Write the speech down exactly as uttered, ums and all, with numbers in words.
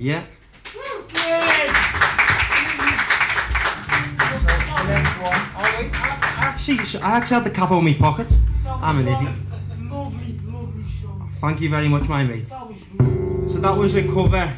Yeah. Yes. Actually, I actually had the cap on my pocket. I'm an idiot. Lovely, lovely song. Thank you very much, my mate. That was good. So that was a cover